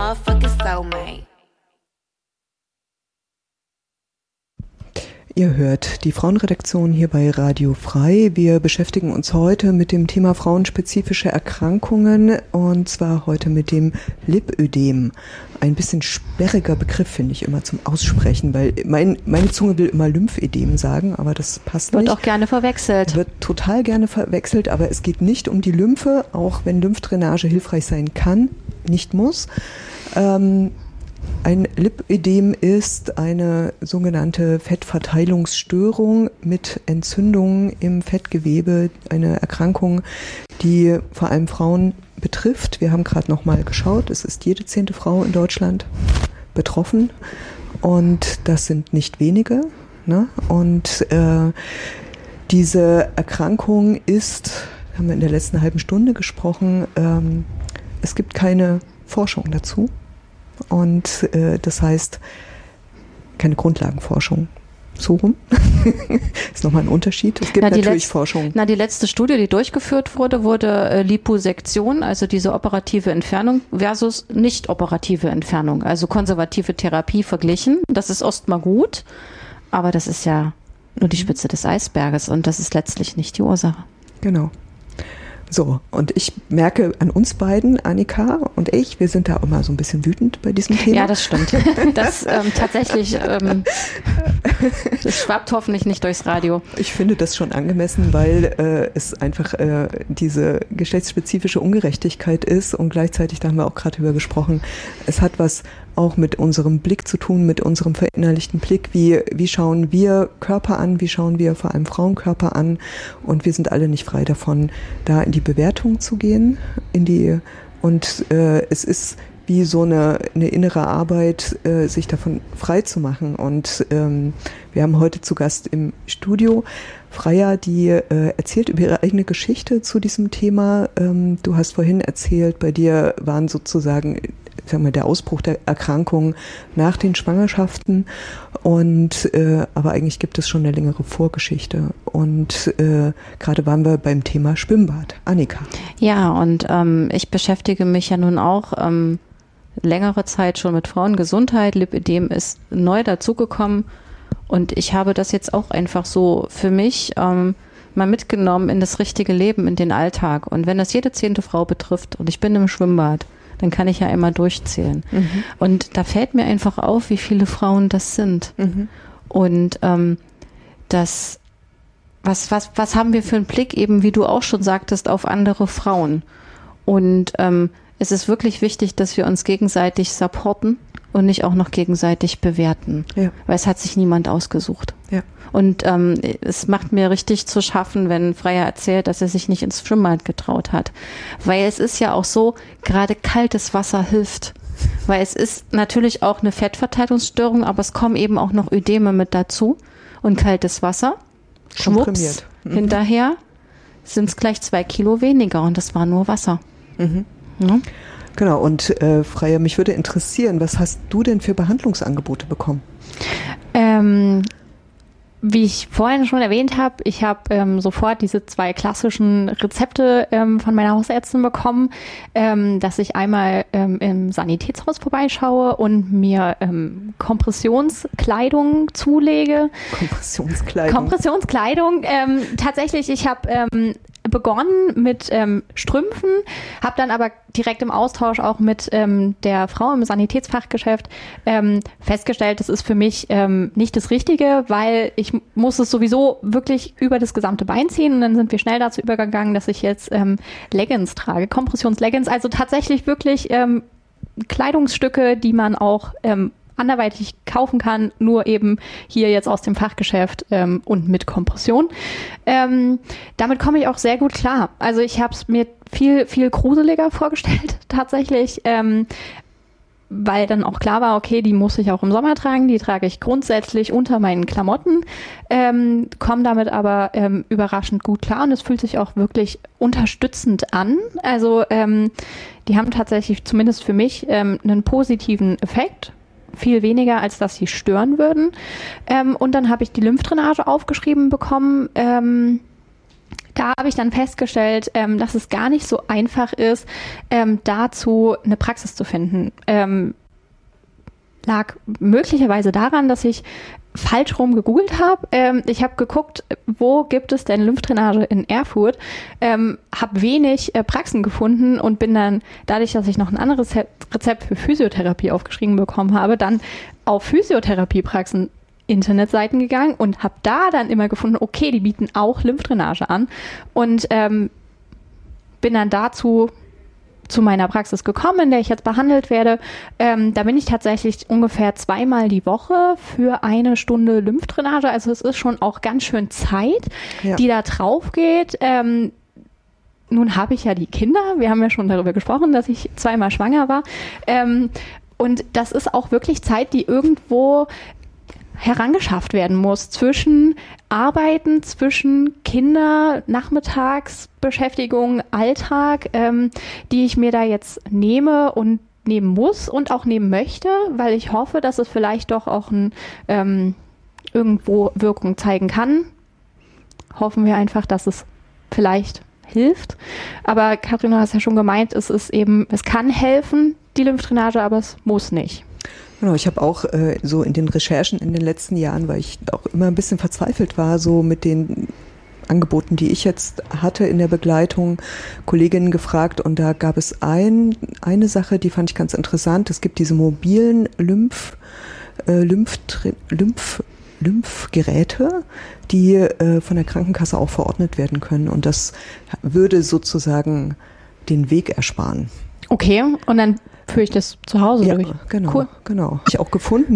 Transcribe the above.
motherfucking soulmate. Ihr hört die Frauenredaktion hier bei Radio Frei. Wir beschäftigen uns heute mit dem Thema frauenspezifische Erkrankungen und zwar heute mit dem Lipödem. Ein bisschen sperriger Begriff, finde ich immer zum Aussprechen, weil meine Zunge will immer Lymphödem sagen, aber das passt nicht. Wird auch gerne verwechselt. Wird total gerne verwechselt, aber es geht nicht um die Lymphe, auch wenn Lymphdrainage hilfreich sein kann, nicht muss. Ein Lipödem ist eine sogenannte Fettverteilungsstörung mit Entzündungen im Fettgewebe, eine Erkrankung, die vor allem Frauen betrifft. Wir haben gerade noch mal geschaut, es ist jede 10. Frau in Deutschland betroffen und das sind nicht wenige, ne? Und diese Erkrankung ist, haben wir in der letzten halben Stunde gesprochen, es gibt keine Forschung dazu. Und das heißt, keine Grundlagenforschung. So rum. Ist nochmal ein Unterschied. Es gibt natürlich Forschung. Die letzte Studie, die durchgeführt wurde Liposektion, also diese operative Entfernung versus nicht operative Entfernung, also konservative Therapie verglichen. Das ist erstmal gut, aber das ist ja nur die Spitze des Eisberges und das ist letztlich nicht die Ursache. Genau. So, und ich merke an uns beiden, Annika und ich, wir sind da immer so ein bisschen wütend bei diesem Thema. Ja, das stimmt. Das tatsächlich, das schwappt hoffentlich nicht durchs Radio. Ich finde das schon angemessen, weil es einfach diese geschlechtsspezifische Ungerechtigkeit ist und gleichzeitig, da haben wir auch gerade drüber gesprochen, es hat was auch mit unserem Blick zu tun, mit unserem verinnerlichten Blick, wie schauen wir Körper an, wie schauen wir vor allem Frauenkörper an und wir sind alle nicht frei davon, da in die Bewertung zu gehen, es ist wie so eine innere Arbeit, sich davon frei zu machen und wir haben heute zu Gast im Studio Freya, die erzählt über ihre eigene Geschichte zu diesem Thema. Du hast vorhin erzählt, bei dir waren sozusagen der Ausbruch der Erkrankung nach den Schwangerschaften und aber eigentlich gibt es schon eine längere Vorgeschichte und gerade waren wir beim Thema Schwimmbad. Annika. Ja, und ich beschäftige mich ja nun auch längere Zeit schon mit Frauengesundheit. Lipödem ist neu dazugekommen und ich habe das jetzt auch einfach so für mich mal mitgenommen in das richtige Leben, in den Alltag. Und wenn das jede 10. Frau betrifft und ich bin im Schwimmbad, dann kann ich ja immer durchzählen. Mhm. Und da fällt mir einfach auf, wie viele Frauen das sind. Mhm. Und was haben wir für einen Blick eben, wie du auch schon sagtest, auf andere Frauen. Und es ist wirklich wichtig, dass wir uns gegenseitig supporten und nicht auch noch gegenseitig bewerten. Ja. Weil es hat sich niemand ausgesucht. Ja. Und es macht mir richtig zu schaffen, wenn Freya erzählt, dass er sich nicht ins Schwimmbad getraut hat. Weil es ist ja auch so, gerade kaltes Wasser hilft. Weil es ist natürlich auch eine Fettverteilungsstörung, aber es kommen eben auch noch Ödeme mit dazu. Und kaltes Wasser, schwupps, hinterher sind es gleich 2 Kilo weniger und das war nur Wasser. Mhm. Ja. Genau, und Freya, mich würde interessieren, was hast du denn für Behandlungsangebote bekommen? Wie ich vorhin schon erwähnt habe, ich habe sofort diese 2 klassischen Rezepte von meiner Hausärztin bekommen, dass ich einmal im Sanitätshaus vorbeischaue und mir Kompressionskleidung zulege. Kompressionskleidung. Tatsächlich, ich habe begonnen mit Strümpfen, habe dann aber direkt im Austausch auch mit der Frau im Sanitätsfachgeschäft festgestellt, das ist für mich nicht das Richtige, weil ich muss es sowieso wirklich über das gesamte Bein ziehen und dann sind wir schnell dazu übergegangen, dass ich jetzt Leggings trage, Kompressionsleggings, also tatsächlich wirklich Kleidungsstücke, die man auch anderweitig kaufen kann, nur eben hier jetzt aus dem Fachgeschäft und mit Kompression. Damit komme ich auch sehr gut klar. Also ich habe es mir viel, viel gruseliger vorgestellt tatsächlich, weil dann auch klar war, okay, die muss ich auch im Sommer tragen, die trage ich grundsätzlich unter meinen Klamotten, komme damit aber überraschend gut klar und es fühlt sich auch wirklich unterstützend an. Also die haben tatsächlich zumindest für mich einen positiven Effekt, viel weniger, als dass sie stören würden. Und dann habe ich die Lymphdrainage aufgeschrieben bekommen. da habe ich dann festgestellt, dass es gar nicht so einfach ist, dazu eine Praxis zu finden. Lag möglicherweise daran, dass ich falsch rum gegoogelt habe. Ich habe geguckt, wo gibt es denn Lymphdrainage in Erfurt, habe wenig Praxen gefunden und bin dann, dadurch, dass ich noch ein anderes Rezept für Physiotherapie aufgeschrieben bekommen habe, dann auf Physiotherapiepraxen Internetseiten gegangen und habe da dann immer gefunden, okay, die bieten auch Lymphdrainage an und bin dann dazu zu meiner Praxis gekommen, in der ich jetzt behandelt werde. Da bin ich tatsächlich ungefähr 2-mal die Woche für 1 Stunde Lymphdrainage. Also es ist schon auch ganz schön Zeit, die da drauf geht. Nun habe ich ja die Kinder. Wir haben ja schon darüber gesprochen, dass ich 2-mal schwanger war. Und das ist auch wirklich Zeit, die irgendwo herangeschafft werden muss zwischen Arbeiten, zwischen Kinder, Nachmittagsbeschäftigung, Alltag, die ich mir da jetzt nehme und nehmen muss und auch nehmen möchte, weil ich hoffe, dass es vielleicht doch auch irgendwo Wirkung zeigen kann. Hoffen wir einfach, dass es vielleicht hilft. Aber Katrin, du hast ja schon gemeint, es kann helfen, die Lymphdrainage, aber es muss nicht. Genau, ich habe auch so in den Recherchen in den letzten Jahren, weil ich auch immer ein bisschen verzweifelt war, so mit den Angeboten, die ich jetzt hatte in der Begleitung, Kolleginnen gefragt und da gab es eine Sache, die fand ich ganz interessant. Es gibt diese mobilen Lymphgeräte, die von der Krankenkasse auch verordnet werden können und das würde sozusagen den Weg ersparen. Okay, und dann führe ich das zu Hause durch. Genau, cool. Genau. Habe ich auch gefunden.